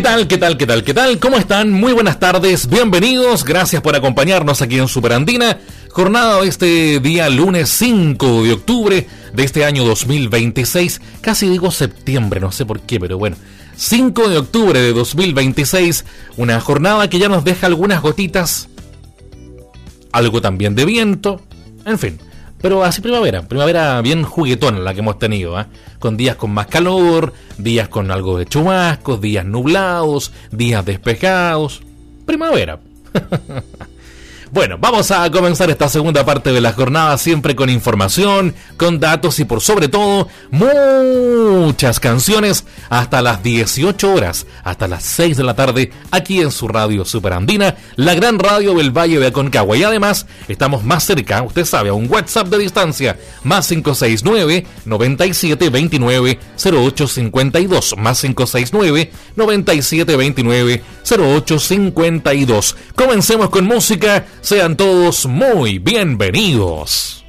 tal? ¿Cómo están? Muy buenas tardes, bienvenidos, gracias por acompañarnos aquí en Superandina. Jornada de este día lunes 5 de octubre de este año 2026. Casi digo septiembre, no sé por qué, pero bueno. 5 de octubre de 2026. Una jornada que ya nos deja algunas gotitas. Algo también de viento. En fin. Pero así primavera bien juguetona la que hemos tenido, ¿eh? Con días con más calor, días con algo de chubascos, días nublados, días despejados. Primavera. Bueno, vamos a comenzar esta segunda parte de la jornada siempre con información, con datos y por sobre todo muchas canciones hasta las 18 horas, hasta las 6 de la tarde, aquí en su radio Superandina, la gran radio del Valle de Aconcagua. Y además estamos más cerca, usted sabe, a un WhatsApp de distancia, más 569-9729-0852, más 569-9729-0852. Comencemos con música. Sean todos muy bienvenidos.